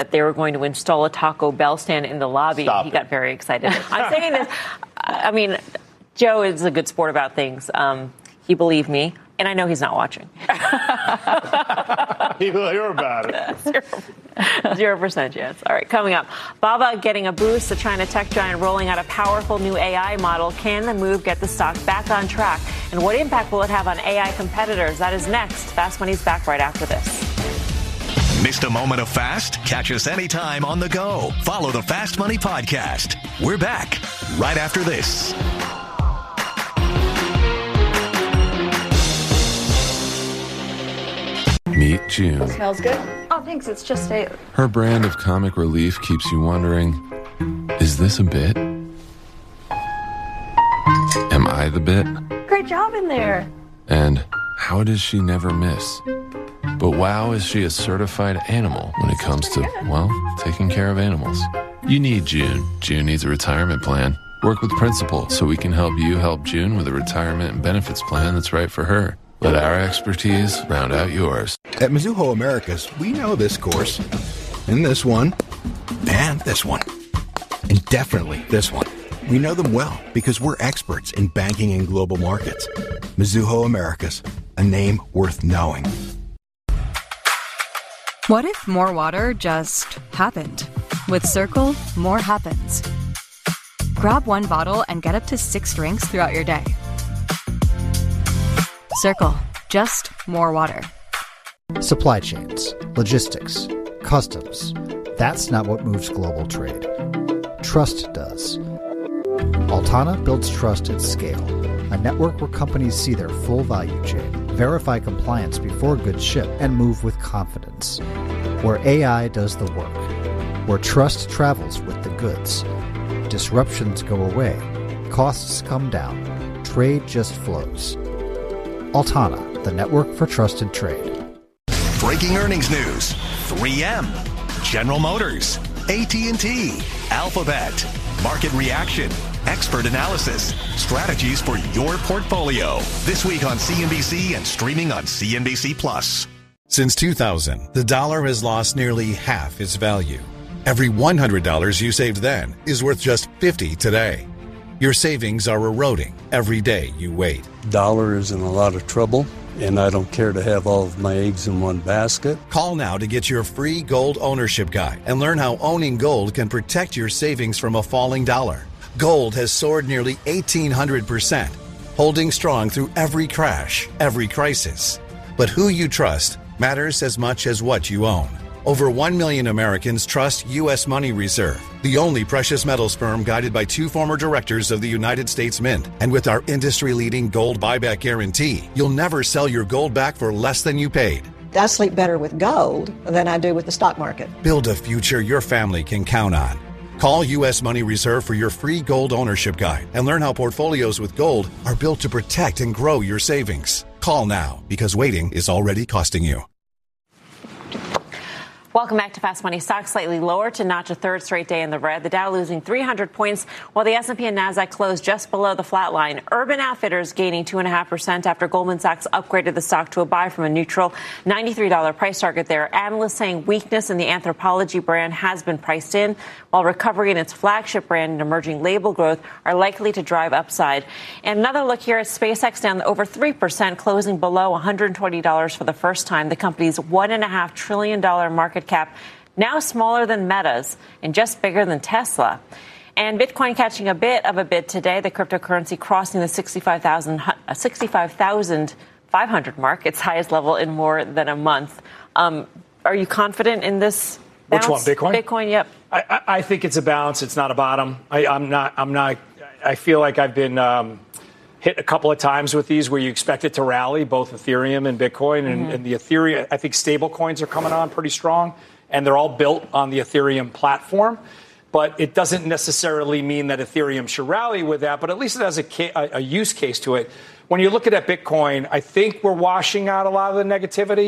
that they were going to install a Taco Bell stand in the lobby. He got very excited. I'm saying this. I mean, Joe is a good sport about things. He believed me. And I know he's not watching. He'll hear about it. 0% chance. All right, coming up. Baba getting a boost. The China tech giant rolling out a powerful new AI model. Can the move get the stock back on track? And what impact will it have on AI competitors? That is next. Fast Money's back right after this. Missed a moment of Fast? Catch us anytime on the go. Follow the Fast Money podcast. We're back right after this. Meet June. Smells good. Oh, thanks. It's just a... Her brand of comic relief keeps you wondering, is this a bit? Am I the bit? Great job in there. And how does she never miss? But wow, is she a certified animal when it comes to, well, taking care of animals. You need June. June needs a retirement plan. Work with Principal so we can help you help June with a retirement and benefits plan that's right for her. Let our expertise round out yours. At Mizuho Americas, we know this course, and this one, and this one, and definitely this one. We know them well because we're experts in banking and global markets. Mizuho Americas, a name worth knowing. What if more water just happened? With Circle, more happens. Grab one bottle and get up to 6 drinks throughout your day. Circle, just more water. Supply chains, logistics, customs. That's not what moves global trade. Trust does. Altana builds trust at scale, a network where companies see their full value chain, verify compliance before goods ship, and move with confidence. Where AI does the work, where trust travels with the goods. Disruptions go away, costs come down, trade just flows. Altana, the network for trust and trade. Breaking earnings news. 3M, General Motors, AT&T, Alphabet, market reaction, expert analysis, strategies for your portfolio. This week on CNBC and streaming on CNBC Plus. Since 2000, the dollar has lost nearly half its value. Every $100 you saved then is worth just $50 today. Your savings are eroding every day you wait. Dollar is in a lot of trouble, and I don't care to have all of my eggs in one basket. Call now to get your free gold ownership guide and learn how owning gold can protect your savings from a falling dollar. Gold has soared nearly 1,800%, holding strong through every crash, every crisis. But who you trust matters as much as what you own. Over 1 million Americans trust U.S. Money Reserve, the only precious metals firm guided by 2 former directors of the United States Mint. And with our industry-leading gold buyback guarantee, you'll never sell your gold back for less than you paid. I sleep better with gold than I do with the stock market. Build a future your family can count on. Call U.S. Money Reserve for your free gold ownership guide and learn how portfolios with gold are built to protect and grow your savings. Call now, because waiting is already costing you. Welcome back to Fast Money. Stocks slightly lower to notch a third straight day in the red. The Dow losing 300 points, while the S&P and Nasdaq closed just below the flat line. Urban Outfitters gaining 2.5% after Goldman Sachs upgraded the stock to a buy from a neutral $93 price target there. Analysts saying weakness in the Anthropologie brand has been priced in, while recovery in its flagship brand and emerging label growth are likely to drive upside. And another look here at SpaceX, down over 3%, closing below $120 for the first time. The company's $1.5 trillion market cap now smaller than Meta's and just bigger than Tesla. And Bitcoin catching a bit of a bid today, the cryptocurrency crossing the 65,500 mark, its highest level in more than a month. Are you confident in this bounce? Which one, Bitcoin? Bitcoin, yep. I think it's a bounce. It's not a bottom. I'm not. I feel like I've been hit a couple of times with these where you expect it to rally, both Ethereum and Bitcoin. And the Ethereum, I think stable coins are coming on pretty strong, and they're all built on the Ethereum platform. But it doesn't necessarily mean that Ethereum should rally with that, but at least it has a use case to it. When you're looking at Bitcoin, I think we're washing out a lot of the negativity,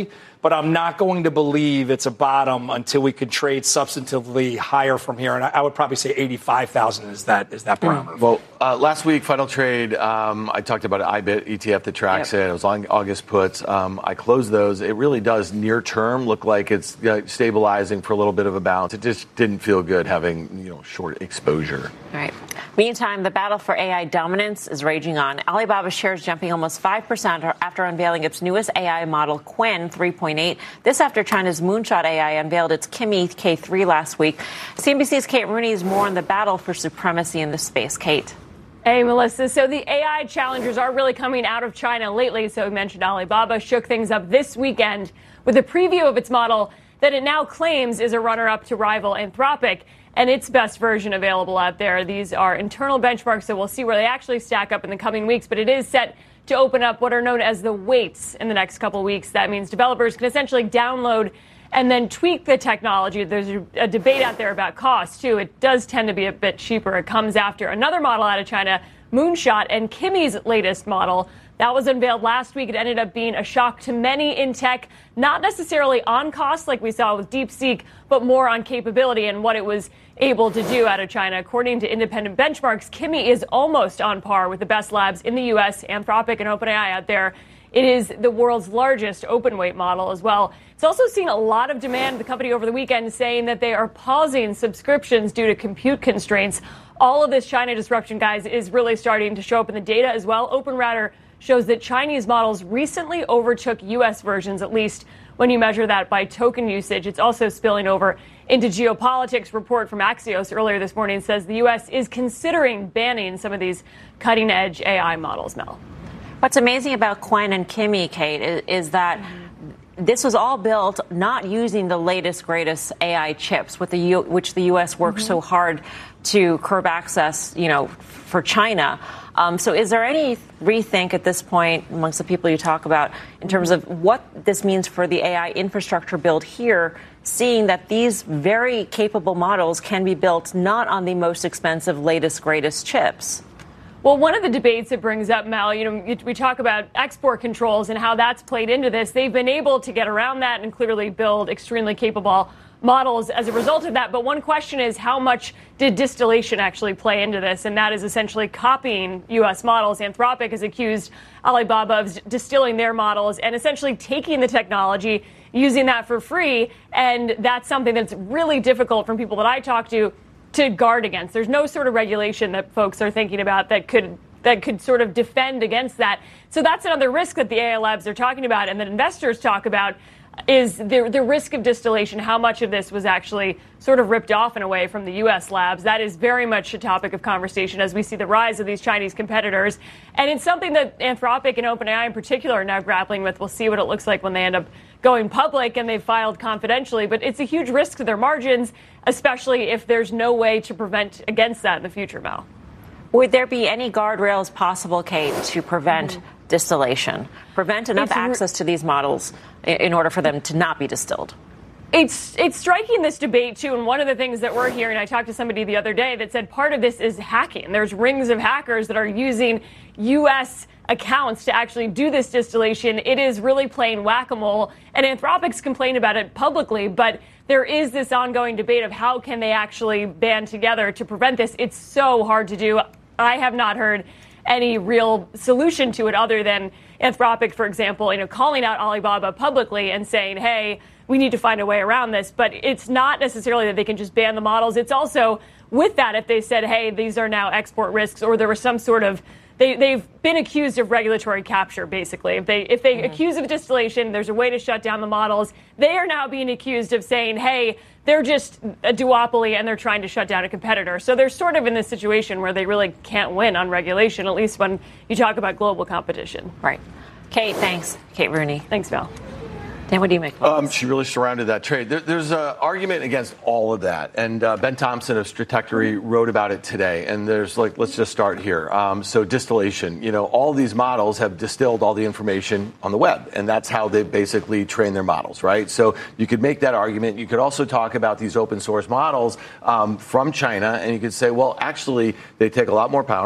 but I'm not going to believe it's a bottom until we could trade substantively higher from here. And I would probably say 85,000 is that parameter. Well, last week, final trade, I talked about an IBIT ETF that tracks it. It was on August puts. I closed those. It really does near term look like it's stabilizing for a little bit of a bounce. It just didn't feel good having short exposure. All right. Meantime, the battle for AI dominance is raging on. Alibaba shares jumping almost 5% after unveiling its newest AI model, Qwen 3.8. This after China's Moonshot AI unveiled its Kimi K3 last week. CNBC's Kate Rooney is more on the battle for supremacy in the space. Kate. Hey, Melissa. So the AI challengers are really coming out of China lately. So we mentioned Alibaba shook things up this weekend with a preview of its model that it now claims is a runner-up to rival Anthropic and its best version available out there. These are internal benchmarks, so we'll see where they actually stack up in the coming weeks. But it is set to open up what are known as the weights in the next couple of weeks. That means developers can essentially download and then tweak the technology. There's a debate out there about cost, too. It does tend to be a bit cheaper. It comes after another model out of China, Moonshot, and Kimi's latest model. That was unveiled last week. It ended up being a shock to many in tech, not necessarily on cost like we saw with DeepSeek, but more on capability and what it was able to do out of China. According to independent benchmarks, Kimi is almost on par with the best labs in the U.S., Anthropic and OpenAI out there. It is the world's largest open weight model as well. It's also seen a lot of demand. The company over the weekend saying that they are pausing subscriptions due to compute constraints. All of this China disruption, guys, is really starting to show up in the data as well. OpenRouter shows that Chinese models recently overtook U.S. versions, at least when you measure that by token usage. It's also spilling over into geopolitics. Report from Axios earlier this morning says the U.S. is considering banning some of these cutting-edge AI models, Mel. What's amazing about Qwen and Kimi, Kate, is that this was all built not using the latest, greatest AI chips, which the U.S. works so hard to curb access, for China. So is there any rethink at this point amongst the people you talk about in terms of what this means for the AI infrastructure build here, seeing that these very capable models can be built not on the most expensive, latest, greatest chips? Well, one of the debates it brings up, Mel, we talk about export controls and how that's played into this. They've been able to get around that and clearly build extremely capable models as a result of that. But one question is, how much did distillation actually play into this? And that is essentially copying U.S. models. Anthropic has accused Alibaba of distilling their models and essentially taking the technology, using that for free. And that's something that's really difficult from people that I talk to guard against. There's no sort of regulation that folks are thinking about that could sort of defend against that. So that's another risk that the AI labs are talking about and that investors talk about is the risk of distillation. How much of this was actually sort of ripped off in a way from the U.S. labs? That is very much a topic of conversation as we see the rise of these Chinese competitors. And it's something that Anthropic and OpenAI in particular are now grappling with. We'll see what it looks like when they end up going public and they've filed confidentially. But it's a huge risk to their margins, especially if there's no way to prevent against that in the future, Mel. Would there be any guardrails possible, Kate, to prevent distillation, prevent enough access to these models in order for them to not be distilled? It's striking this debate, too. And one of the things that we're hearing, I talked to somebody the other day that said part of this is hacking. There's rings of hackers that are using U.S. accounts to actually do this distillation. It is really playing whack-a-mole. And Anthropic's complained about it publicly, but there is this ongoing debate of how can they actually band together to prevent this. It's so hard to do. I have not heard any real solution to it other than Anthropic, for example, calling out Alibaba publicly and saying, hey, we need to find a way around this. But it's not necessarily that they can just ban the models. It's also with that, if they said, hey, these are now export risks, or there was some sort of they've been accused of regulatory capture, basically. If they accuse of distillation, there's a way to shut down the models. They are now being accused of saying, hey, they're just a duopoly and they're trying to shut down a competitor. So they're sort of in this situation where they really can't win on regulation, at least when you talk about global competition. Right. Kate, thanks. Kate Rooney. Thanks, Val. Dan, what do you make? She really surrounded that trade. There's an argument against all of that. And Ben Thompson of Stratechery wrote about it today. And there's let's just start here. So distillation, all these models have distilled all the information on the web. And that's how they basically train their models, right? So you could make that argument. You could also talk about these open source models from China. And you could say, well, actually, they take a lot more power.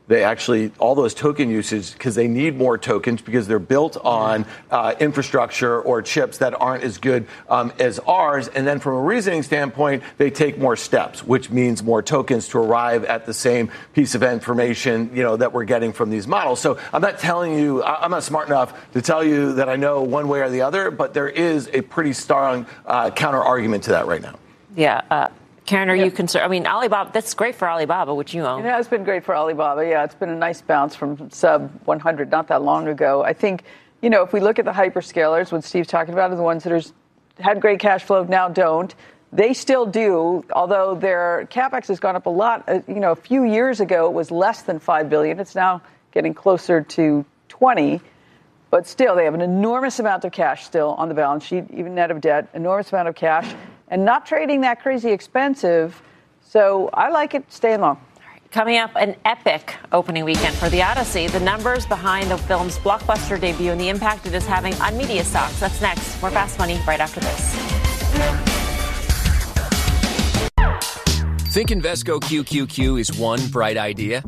they actually, all those token usage, because they need more tokens because they're built on infrastructure or chips that aren't as good as ours. And then from a reasoning standpoint, they take more steps, which means more tokens to arrive at the same piece of information, that we're getting from these models. So I'm not telling you, I'm not smart enough to tell you that I know one way or the other, but there is a pretty strong counter argument to that right now. Yeah. Karen, are you concerned? I mean, Alibaba, that's great for Alibaba, which you own. It has been great for Alibaba. Yeah, it's been a nice bounce from sub 100 not that long ago. I think, if we look at the hyperscalers, what Steve's talking about are the ones that had great cash flow, now don't. They still do, although their CapEx has gone up a lot. A few years ago, it was less than $5 billion. It's now getting closer to 20. But still, they have an enormous amount of cash still on the balance sheet, even net of debt, enormous amount of cash, and not trading that crazy expensive. So I like it staying long. Coming up, an epic opening weekend for The Odyssey. The numbers behind the film's blockbuster debut and the impact it is having on media stocks. That's next. More Fast Money right after this. Think Invesco QQQ is one bright idea?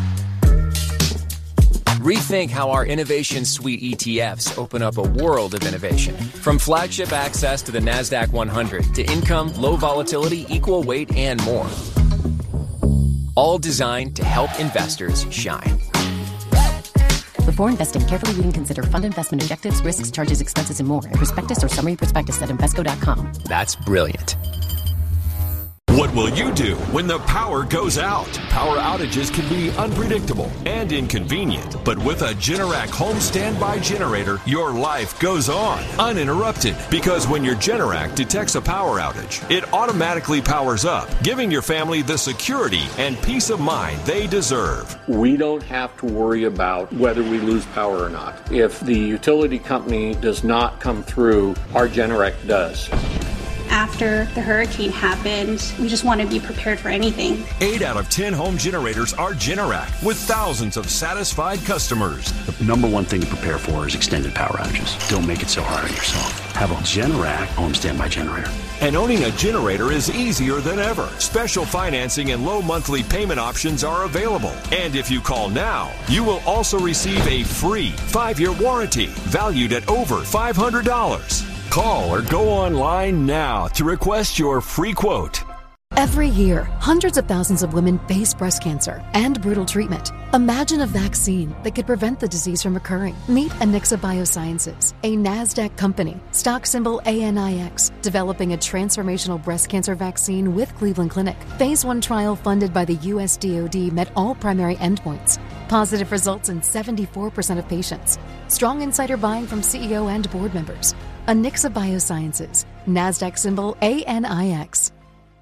Rethink how our Innovation Suite ETFs open up a world of innovation. From flagship access to the NASDAQ 100 to income, low volatility, equal weight, and more. All designed to help investors shine. Before investing, carefully read and consider fund investment objectives, risks, charges, expenses, and more. Prospectus or summary prospectus at Invesco.com. That's brilliant. What will you do when the power goes out? Power outages can be unpredictable and inconvenient, but with a Generac home standby generator, your life goes on uninterrupted, because when your Generac detects a power outage, it automatically powers up, giving your family the security and peace of mind they deserve. We don't have to worry about whether we lose power or not. If the utility company does not come through, our Generac does. After the hurricane happened, we just want to be prepared for anything. 8 out of 10 home generators are Generac, with thousands of satisfied customers. The number one thing to prepare for is extended power outages. Don't make it so hard on yourself. Have a Generac home standby generator. And owning a generator is easier than ever. Special financing and low monthly payment options are available. And if you call now, you will also receive a free 5-year warranty valued at over $500. Call or go online now to request your free quote. Every year, hundreds of thousands of women face breast cancer and brutal treatment. Imagine a vaccine that could prevent the disease from occurring. Meet Anixa Biosciences, a NASDAQ company, stock symbol ANIX, developing a transformational breast cancer vaccine with Cleveland Clinic. Phase 1 trial funded by the U.S. DoD met all primary endpoints. Positive results in 74% of patients. Strong insider buying from CEO and board members. Anixa Biosciences, NASDAQ symbol ANIX.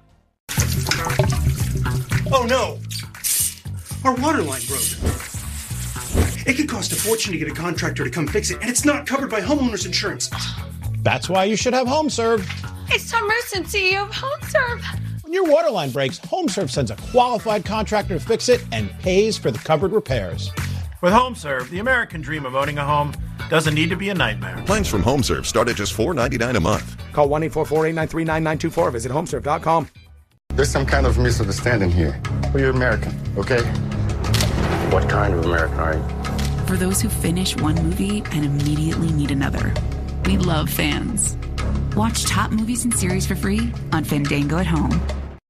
Oh no! Our water line broke. It could cost a fortune to get a contractor to come fix it, and it's not covered by homeowners insurance. That's why you should have HomeServe. It's Tom Merson, CEO of HomeServe. When your water line breaks, HomeServe sends a qualified contractor to fix it and pays for the covered repairs. With HomeServe, the American dream of owning a home doesn't need to be a nightmare. Plans from HomeServe start at just $4.99 a month. Call 1-844-893-9924. Visit HomeServe.com. There's some kind of misunderstanding here. Well, you're American, okay? What kind of American are you? For those who finish one movie and immediately need another. We love fans. Watch top movies and series for free on Fandango at home.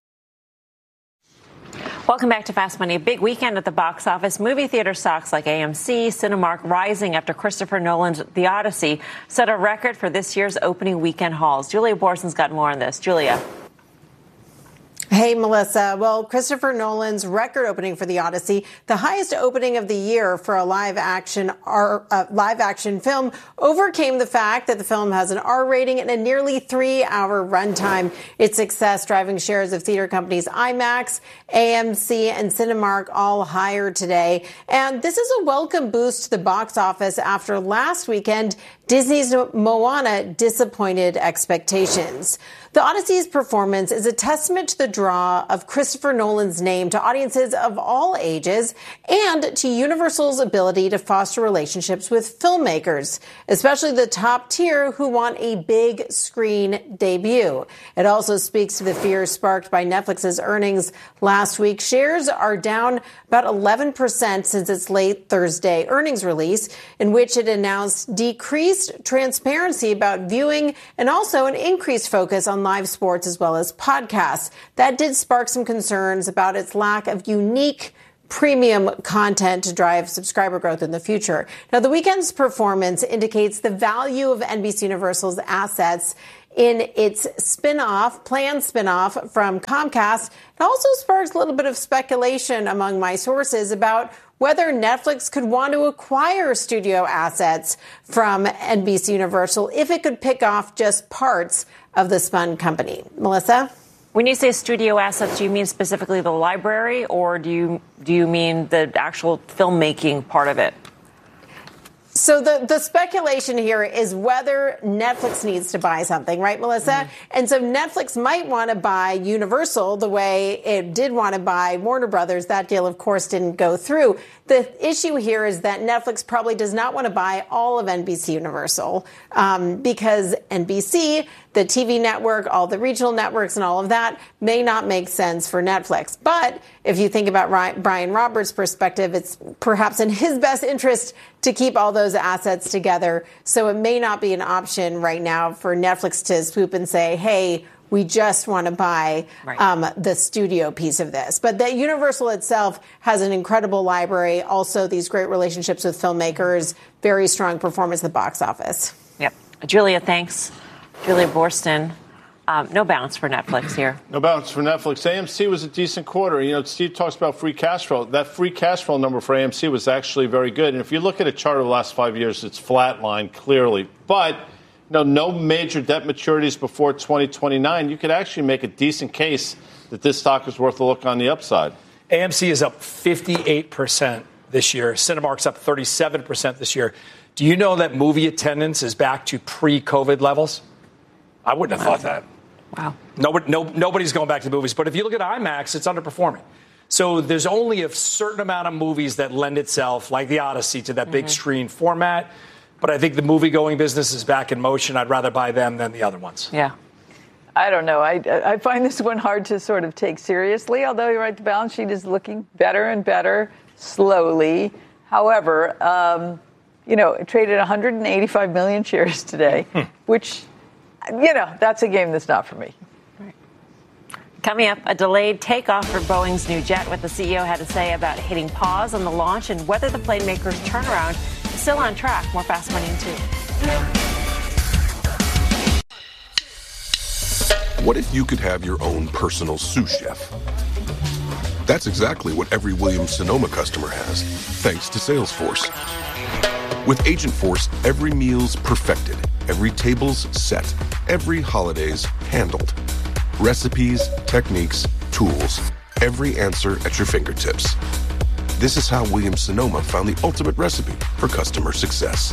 Welcome back to Fast Money. A big weekend at the box office. Movie theater stocks like AMC, Cinemark rising after Christopher Nolan's The Odyssey set a record for this year's opening weekend hauls. Julia Borson's got more on this. Julia. Hey, Melissa. Well, Christopher Nolan's record opening for The Odyssey, the highest opening of the year for a live action film, overcame the fact that the film has an R rating and a nearly 3-hour runtime. Its success driving shares of theater companies IMAX, AMC, and Cinemark all higher today. And this is a welcome boost to the box office after last weekend Disney's Moana disappointed expectations. The Odyssey's performance is a testament to the draw of Christopher Nolan's name to audiences of all ages and to Universal's ability to foster relationships with filmmakers, especially the top tier who want a big screen debut. It also speaks to the fears sparked by Netflix's earnings last week. Shares are down about 11% since its late Thursday earnings release, in which it announced decreased transparency about viewing and also an increased focus on live sports as well as podcasts. That did spark some concerns about its lack of unique premium content to drive subscriber growth in the future. Now, the weekend's performance indicates the value of NBC Universal's assets in its planned spinoff from Comcast. It also sparks a little bit of speculation among my sources about whether Netflix could want to acquire studio assets from NBC Universal if it could pick off just parts of the spun company. Melissa? When you say studio assets, do you mean specifically the library, or do you mean the actual filmmaking part of it? So the speculation here is whether Netflix needs to buy something, right, Melissa? Mm-hmm. And so Netflix might want to buy Universal the way it did want to buy Warner Brothers. That deal, of course, didn't go through. The issue here is that Netflix probably does not want to buy all of NBC Universal because NBC, the TV network, all the regional networks and all of that may not make sense for Netflix. But if you think about Brian Roberts' perspective, it's perhaps in his best interest to keep all those assets together. So it may not be an option right now for Netflix to swoop and say, hey, we just want to buy the studio piece of this. But that Universal itself has an incredible library, also these great relationships with filmmakers, very strong performance at the box office. Yep. Julia, thanks. Julia Boorstin. No bounce for Netflix here. No bounce for Netflix. AMC was a decent quarter. You know, Steve talks about free cash flow. That free cash flow number for AMC was actually very good. And if you look at a chart of the last 5 years, it's flatlined clearly. But no major debt maturities before 2029. You could actually make a decent case that this stock is worth a look on the upside. AMC is up 58% this year. Cinemark's up 37% this year. Do you know that movie attendance is back to pre-COVID levels? I wouldn't have thought that. Wow. Nobody's going back to the movies. But if you look at IMAX, it's underperforming. So there's only a certain amount of movies that lend itself, like the Odyssey, to that big screen format. But I think the movie-going business is back in motion. I'd rather buy them than the other ones. Yeah. I don't know. I find this one hard to sort of take seriously, although you're right, the balance sheet is looking better and better slowly. However, it traded 185 million shares today, which, that's a game that's not for me. Coming up, a delayed takeoff for Boeing's new jet, what the CEO had to say about hitting pause on the launch and whether the plane maker's turnaround is still on track. More Fast Money in 2. What if you could have your own personal sous chef? That's exactly what every Williams-Sonoma customer has, thanks to Salesforce. With Agentforce, every meal's perfected, every table's set, every holiday's handled. Recipes, techniques, tools, every answer at your fingertips. This is how Williams-Sonoma found the ultimate recipe for customer success.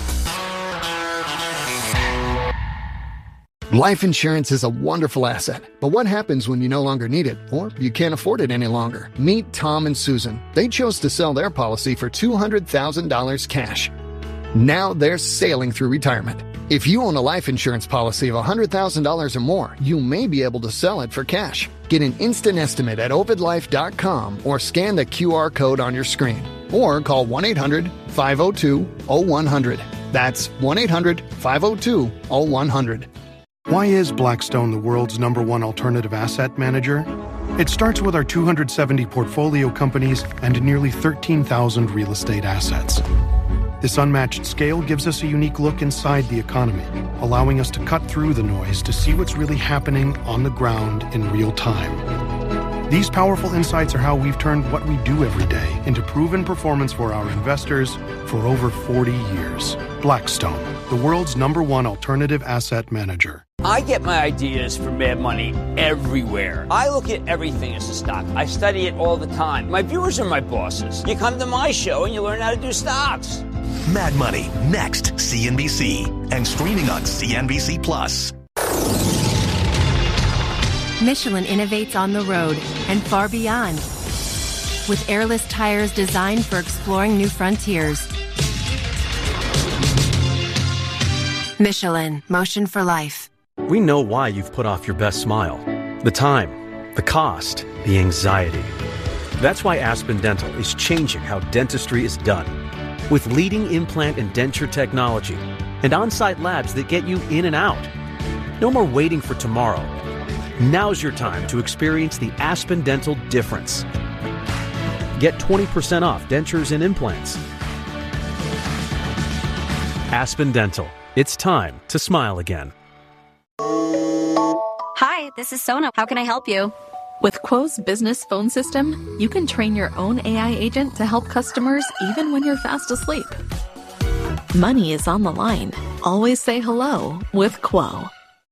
Life insurance is a wonderful asset, but what happens when you no longer need it or you can't afford it any longer? Meet Tom and Susan. They chose to sell their policy for $200,000 cash. Now they're sailing through retirement. If you own a life insurance policy of $100,000 or more, you may be able to sell it for cash. Get an instant estimate at ovidlife.com or scan the QR code on your screen. Or call 1-800-502-0100. That's 1-800-502-0100. Why is Blackstone the world's #1 alternative asset manager? It starts with our 270 portfolio companies and nearly 13,000 real estate assets. This unmatched scale gives us a unique look inside the economy, allowing us to cut through the noise to see what's really happening on the ground in real time. These powerful insights are how we've turned what we do every day into proven performance for our investors for over 40 years. Blackstone, the world's #1 alternative asset manager. I get my ideas from Mad Money everywhere. I look at everything as a stock. I study it all the time. My viewers are my bosses. You come to my show and you learn how to do stocks. Mad Money, next CNBC, and streaming on CNBC Plus. Michelin innovates on the road and far beyond. With airless tires designed for exploring new frontiers. Michelin, motion for life. We know why you've put off your best smile. The time, the cost, the anxiety. That's why Aspen Dental is changing how dentistry is done. With leading implant and denture technology and on-site labs that get you in and out. No more waiting for tomorrow. Now's your time to experience the Aspen Dental difference. Get 20% off dentures and implants. Aspen Dental. It's time to smile again. Hi, this is Sona. How can I help you? With Quo's business phone system, you can train your own AI agent to help customers even when you're fast asleep. Money is on the line. Always say hello with Quo.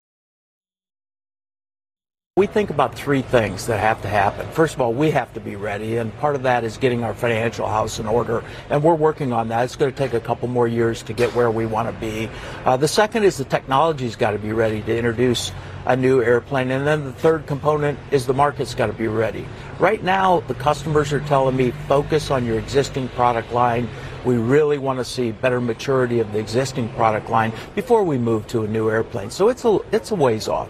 We think about three things that have to happen. First of all, we have to be ready, and part of that is getting our financial house in order, and we're working on that. It's going to take a couple more years to get where we want to be. The second is the technology's got to be ready to introduce a new airplane, and then the third component is the market's got to be ready. Right now, the customers are telling me, focus on your existing product line. We really want to see better maturity of the existing product line before we move to a new airplane. So it's a ways off.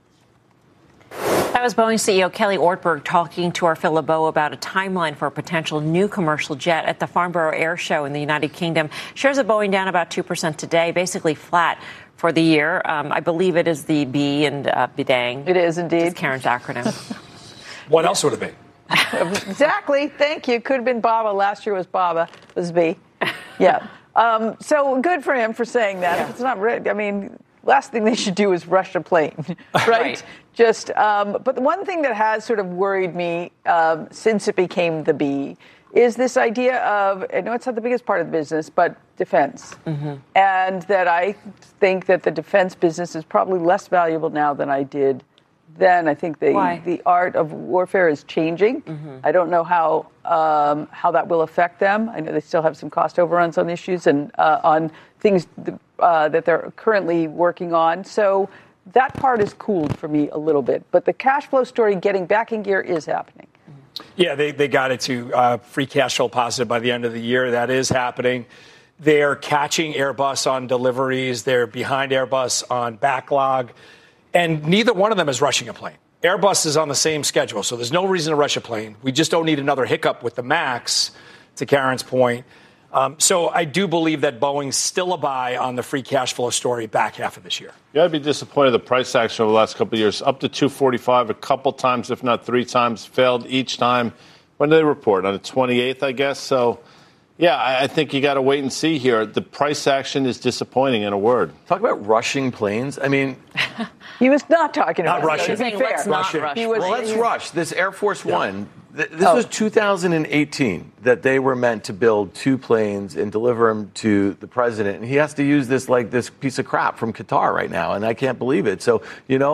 That was Boeing CEO Kelly Ortberg talking to our Phil LeBeau about a timeline for a potential new commercial jet at the Farnborough Air Show in the United Kingdom. Shares of Boeing down about 2% today, basically flat for the year. I believe it is the B and Bidang. It is indeed. It's Karen's acronym. What else would it be? Exactly. Thank you. Could have been BABA. Last year was BABA. It was B. Yeah. So good for him for saying that. Yeah. If it's not right, I mean, last thing they should do is rush a plane, right? But the one thing that has sort of worried me since it became the B is this idea of, I know it's not the biggest part of the business, but defense. Mm-hmm. And that I think that the defense business is probably less valuable now than I did then. I think the art of warfare is changing. Mm-hmm. I don't know how that will affect them. I know they still have some cost overruns on issues and on things that they're currently working on. So that part is cooled for me a little bit. But the cash flow story, getting back in gear, is happening. Yeah, they got it to free cash flow positive by the end of the year. That is happening. They're catching Airbus on deliveries. They're behind Airbus on backlog. And neither one of them is rushing a plane. Airbus is on the same schedule, so there's no reason to rush a plane. We just don't need another hiccup with the MAX, to Karen's point. So I do believe that Boeing's still a buy on the free cash flow story back half of this year. You got to be disappointed the price action over the last couple of years. Up to 245 a couple times, if not three times, failed each time. When did they report? On the 28th, I guess. So, yeah, I think you got to wait and see here. The price action is disappointing, in a word. Talk about rushing planes. I mean, he was not talking about rushing. Saying, let's not rush. Let's rush. This Air Force One. This was 2018 that they were meant to build two planes and deliver them to the president, and he has to use this piece of crap from Qatar right now, and I can't believe it. So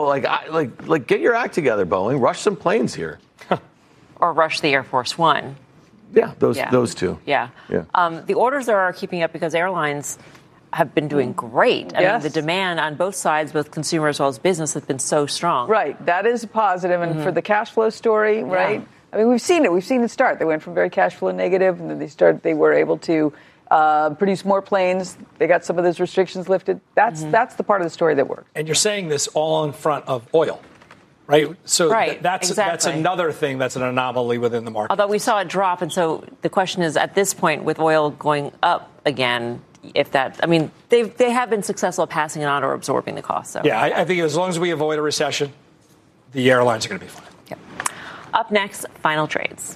get your act together, Boeing. Rush some planes here, or rush the Air Force One. Yeah, those two. Yeah. The orders are keeping up because airlines have been doing great. I mean, the demand on both sides, both consumer as well as business, has been so strong. Right. That is positive. And for the cash flow story, right? I mean, we've seen it. We've seen it start. They went from very cash flow negative, and then they were able to produce more planes. They got some of those restrictions lifted. That's the part of the story that worked. And you're saying this all in front of oil. Right. So that's another thing that's an anomaly within the market. Although we saw it drop. And so the question is, at this point, with oil going up again, they have been successful at passing it on or absorbing the cost. So. Yeah, I think as long as we avoid a recession, the airlines are going to be fine. Yep. Up next, final trades.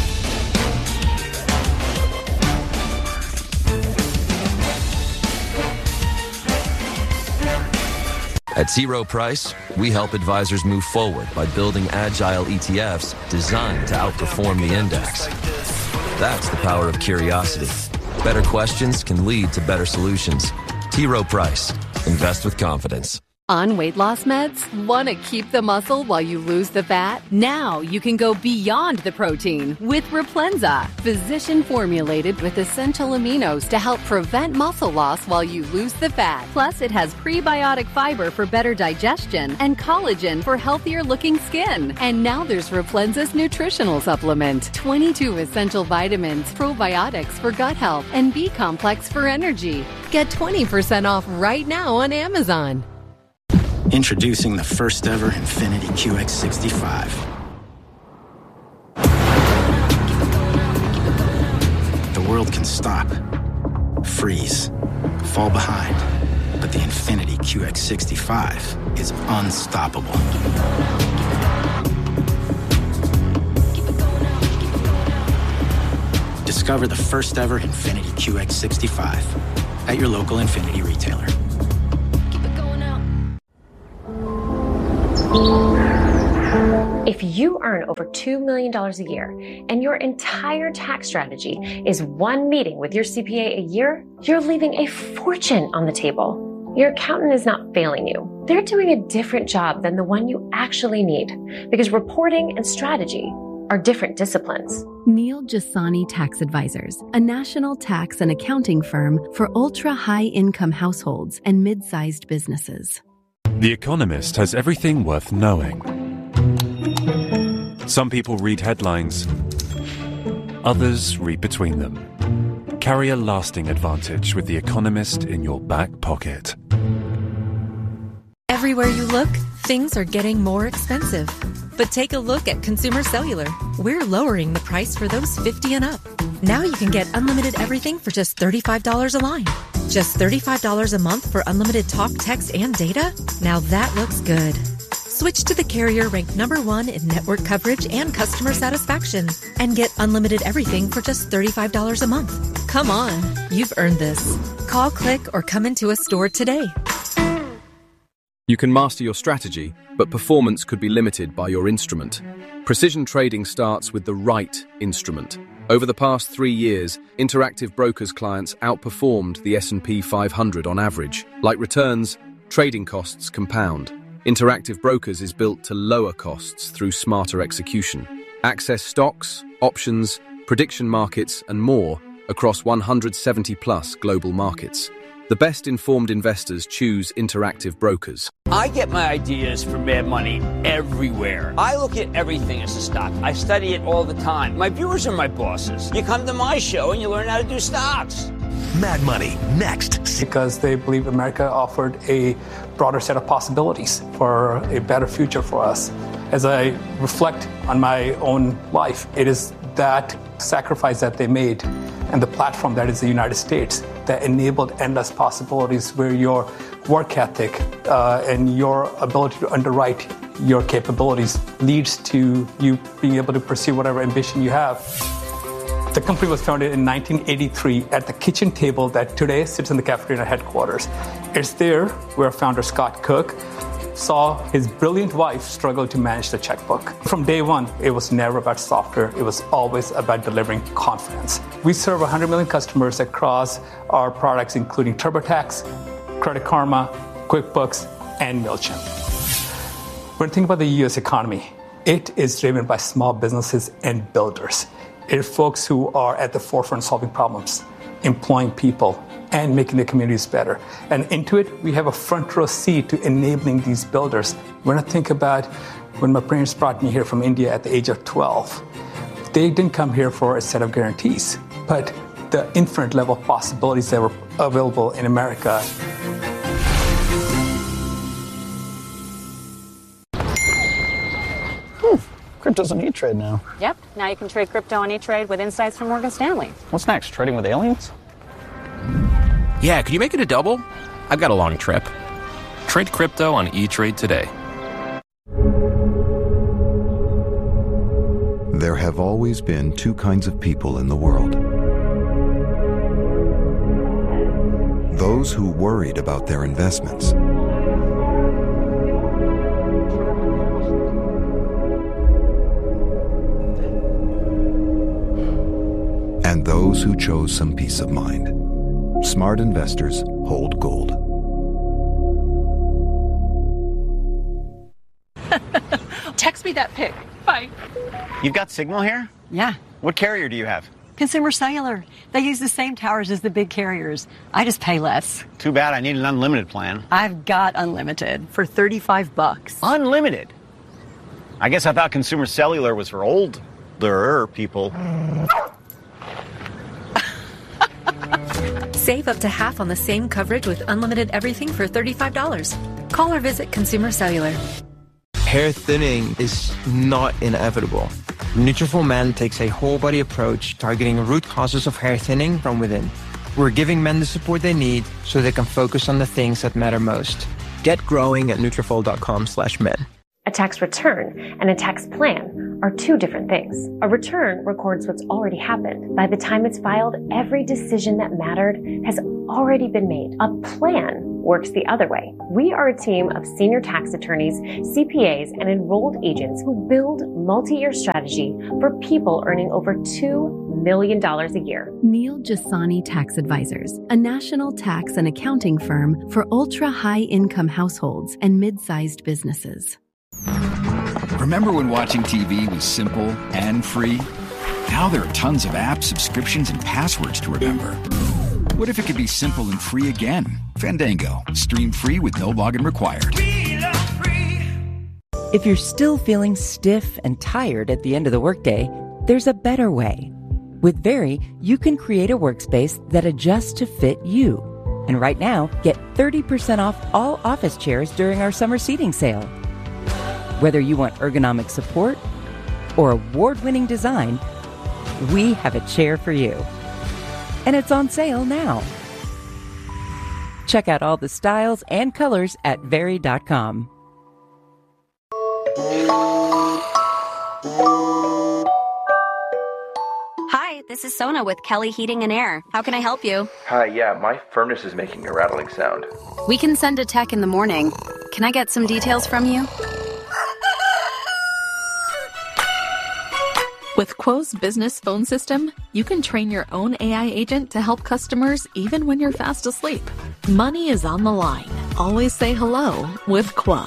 At T. Rowe Price, we help advisors move forward by building agile ETFs designed to outperform the index. That's the power of curiosity. Better questions can lead to better solutions. T. Rowe Price. Invest with confidence. On weight loss meds? Want to keep the muscle while you lose the fat? Now you can go beyond the protein with Replenza, physician formulated with essential aminos to help prevent muscle loss while you lose the fat. Plus, it has prebiotic fiber for better digestion and collagen for healthier looking skin. And now there's Replenza's nutritional supplement, 22 essential vitamins, probiotics for gut health, and B complex for energy. Get 20% off right now on Amazon. Introducing the first ever Infiniti QX65. The world can stop, freeze, fall behind, but the Infiniti QX65 is unstoppable. Discover the first ever Infiniti QX65 at your local Infiniti retailer. If you earn over $2 million a year and your entire tax strategy is one meeting with your CPA a year, you're leaving a fortune on the table. Your accountant is not failing you. They're doing a different job than the one you actually need because reporting and strategy are different disciplines. Neil Jasani Tax Advisors, a national tax and accounting firm for ultra-high income households and mid-sized businesses. The Economist has everything worth knowing. Some people read headlines, others read between them. Carry a lasting advantage with The Economist in your back pocket. Everywhere you look, things are getting more expensive. But take a look at Consumer Cellular. We're lowering the price for those 50 and up. Now you can get unlimited everything for just $35 a line. Just $35 a month for unlimited talk, text, and data? Now that looks good. Switch to the carrier ranked #1 in network coverage and customer satisfaction. And get unlimited everything for just $35 a month. Come on, you've earned this. Call, click, or come into a store today. You can master your strategy, but performance could be limited by your instrument. Precision trading starts with the right instrument. Over the past 3 years, Interactive Brokers clients outperformed the S&P 500 on average. Like returns, trading costs compound. Interactive Brokers is built to lower costs through smarter execution. Access stocks, options, prediction markets, and more across 170-plus global markets. The best-informed investors choose Interactive Brokers. I get my ideas from Mad Money everywhere. I look at everything as a stock. I study it all the time. My viewers are my bosses. You come to my show and you learn how to do stocks. Mad Money, next. Because they believe America offered a broader set of possibilities for a better future for us. As I reflect on my own life, it is that sacrifice that they made and the platform that is the United States that enabled endless possibilities where your work ethic and your ability to underwrite your capabilities leads to you being able to pursue whatever ambition you have. The company was founded in 1983 at the kitchen table that today sits in the cafeteria headquarters. It's there where founder Scott Cook saw his brilliant wife struggle to manage the checkbook. From day one, it was never about software. It was always about delivering confidence. We serve 100 million customers across our products, including TurboTax, Credit Karma, QuickBooks, and MailChimp. When you think about the U.S. economy, it is driven by small businesses and builders. It is folks who are at the forefront solving problems, employing people, and making the communities better. And Intuit, we have a front row seat to enabling these builders. When I think about when my parents brought me here from India at the age of 12, they didn't come here for a set of guarantees, but the infinite level of possibilities that were available in America. Crypto's on E-Trade now. Yep. Now you can trade crypto on E-Trade with insights from Morgan Stanley. What's next? Trading with aliens? Yeah, could you make it a double? I've got a long trip. Trade crypto on E-Trade today. There have always been two kinds of people in the world. Those who worried about their investments. And those who chose some peace of mind. Smart investors hold gold. me that pic. Bye. You've got signal here? Yeah. What carrier do you have? Consumer Cellular. They use the same towers as the big carriers. I just pay less. Too bad, I need an unlimited plan. I've got unlimited for $35. Unlimited? I guess I thought Consumer Cellular was for older people. Save up to half on the same coverage with unlimited everything for $35. Call or visit Consumer Cellular. Hair thinning is not inevitable. Nutrafol Men takes a whole-body approach targeting root causes of hair thinning from within. We're giving men the support they need so they can focus on the things that matter most. Get growing at Nutrafol.com/men. A tax return and a tax plan are two different things. A return records what's already happened. By the time it's filed, every decision that mattered has already been made. A plan works the other way. We are a team of senior tax attorneys, CPAs, and enrolled agents who build multi-year strategy for people earning over $2 million a year. Neil Jasani Tax Advisors, a national tax and accounting firm for ultra-high income households and mid-sized businesses. Remember when watching TV was simple and free? Now there are tons of apps, subscriptions, and passwords to remember. What if it could be simple and free again? Fandango. Stream free with no login required. If you're still feeling stiff and tired at the end of the workday, there's a better way. With Very, you can create a workspace that adjusts to fit you. And right now, get 30% off all office chairs during our summer seating sale. Whether you want ergonomic support or award-winning design, we have a chair for you. And it's on sale now. Check out all the styles and colors at Very.com. Hi, this is Sona with Kelly Heating and Air. How can I help you? Hi, yeah, my furnace is making a rattling sound. We can send a tech in the morning. Can I get some details from you? With Quo's business phone system, you can train your own AI agent to help customers even when you're fast asleep. Money is on the line. Always say hello with Quo.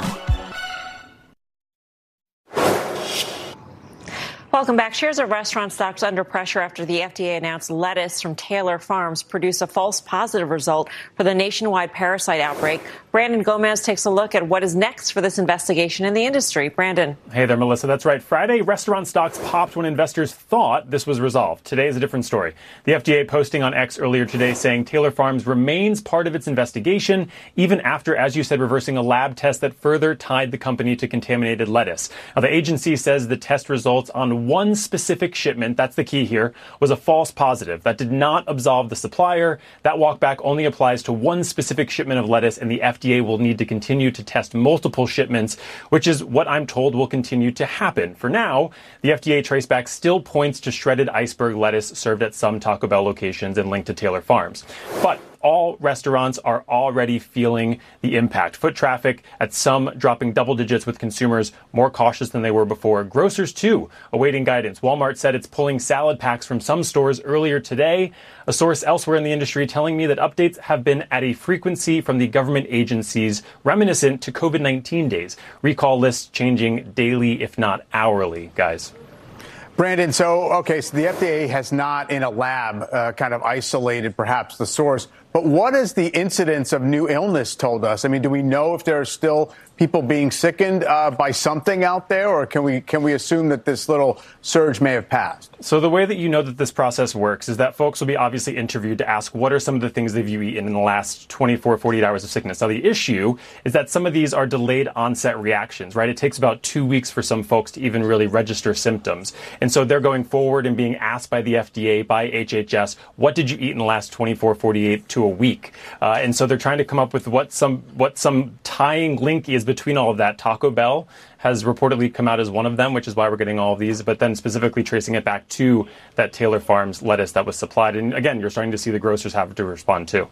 Welcome back. Shares of restaurant stocks under pressure after the FDA announced lettuce from Taylor Farms produced a false positive result for the nationwide parasite outbreak. Brandon Gomez takes a look at what is next for this investigation in the industry. Brandon. Hey there, Melissa. That's right. Friday, restaurant stocks popped when investors thought this was resolved. Today is a different story. The FDA posting on X earlier today saying Taylor Farms remains part of its investigation, even after, as you said, reversing a lab test that further tied the company to contaminated lettuce. Now, the agency says the test results on one specific shipment, that's the key here, was a false positive. That did not absolve the supplier. That walk back only applies to one specific shipment of lettuce, and the FDA will need to continue to test multiple shipments, which is what I'm told will continue to happen. For now, the FDA traceback still points to shredded iceberg lettuce served at some Taco Bell locations and linked to Taylor Farms. But all restaurants are already feeling the impact. Foot traffic at some dropping double digits, with consumers more cautious than they were before. Grocers, too, awaiting guidance. Walmart said it's pulling salad packs from some stores earlier today. A source elsewhere in the industry telling me that updates have been at a frequency from the government agencies reminiscent to COVID-19 days. Recall lists changing daily, if not hourly, guys. Brandon, so the FDA has not in a lab kind of isolated perhaps the source, but what has the incidence of new illness told us? I mean, do we know if there are still people being sickened by something out there, or can we assume that this little surge may have passed? So the way that you know that this process works is that folks will be obviously interviewed to ask what are some of the things they've eaten in the last 24, 48 hours of sickness. Now, the issue is that some of these are delayed onset reactions, right? It takes about 2 weeks for some folks to even really register symptoms. And so they're going forward and being asked by the FDA, by HHS, what did you eat in the last 24, 48 to a week? And so they're trying to come up with what some tying link is between all of that. Taco Bell has reportedly come out as one of them, which is why we're getting all of these, but then specifically tracing it back to that Taylor Farms lettuce that was supplied. And again, you're starting to see the grocers have to respond too.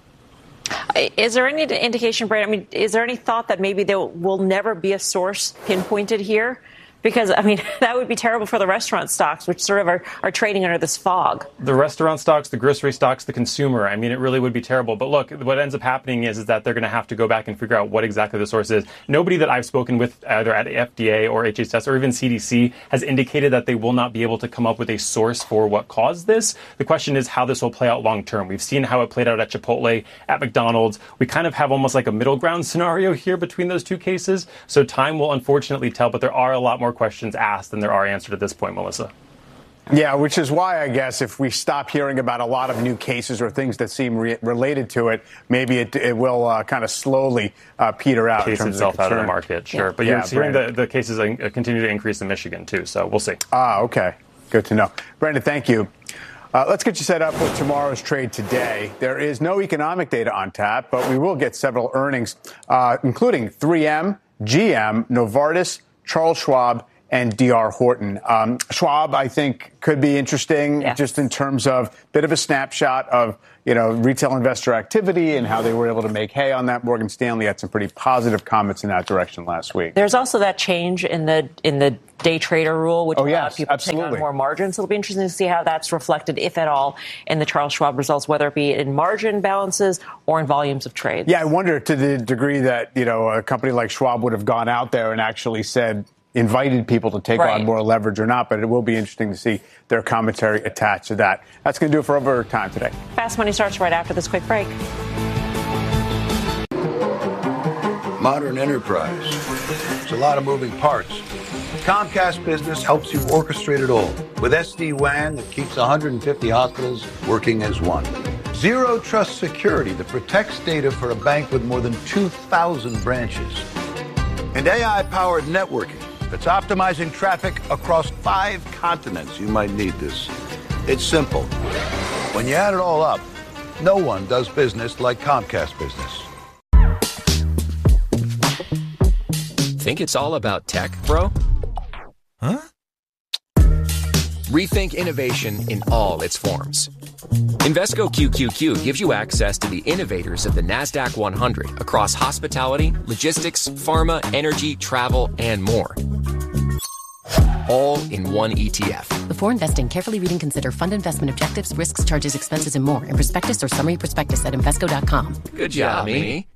Is there any indication, Brandon? I mean, is there any thought that maybe there will never be a source pinpointed here? Because, that would be terrible for the restaurant stocks, which sort of are trading under this fog. The restaurant stocks, the grocery stocks, the consumer. It really would be terrible. But look, what ends up happening is that they're going to have to go back and figure out what exactly the source is. Nobody that I've spoken with, either at FDA or HHS or even CDC, has indicated that they will not be able to come up with a source for what caused this. The question is how this will play out long term. We've seen how it played out at Chipotle, at McDonald's. We kind of have almost like a middle ground scenario here between those two cases. So time will unfortunately tell, but there are a lot more questions asked than there are answered at this point, Melissa. Yeah, which is why I guess if we stop hearing about a lot of new cases or things that seem related to it, maybe it will kind of slowly peter out. Case itself out of the market, sure. Yeah. But you're hearing the cases continue to increase in Michigan, too, so we'll see. Okay. Good to know. Brandon, thank you. Let's get you set up with tomorrow's trade today. There is no economic data on tap, but we will get several earnings, including 3M, GM, Novartis, Charles Schwab, and D.R. Horton. Schwab, I think, could be interesting just in terms of bit of a snapshot of, retail investor activity and how they were able to make hay on that. Morgan Stanley had some pretty positive comments in that direction last week. There's also that change in the day trader rule, which allowed people to take on more margin. So it'll be interesting to see how that's reflected, if at all, in the Charles Schwab results, whether it be in margin balances or in volumes of trades. Yeah, I wonder to the degree that, a company like Schwab would have gone out there and actually invited people to take on more leverage or not, but it will be interesting to see their commentary attached to that. That's going to do it for Overtime today. Fast Money starts right after this quick break. Modern enterprise. It's a lot of moving parts. Comcast Business helps you orchestrate it all with SD-WAN that keeps 150 hospitals working as one. Zero Trust Security that protects data for a bank with more than 2,000 branches. And AI-powered networking that's optimizing traffic across 5 continents. You might need this. It's simple. When you add it all up, no one does business like Comcast Business. Think it's all about tech, bro? Huh? Rethink innovation in all its forms. Invesco QQQ gives you access to the innovators of the NASDAQ 100 across hospitality, logistics, pharma, energy, travel, and more. All in one ETF. Before investing, carefully read and consider fund investment objectives, risks, charges, expenses, and more in prospectus or summary prospectus at Invesco.com. Good job, Amy.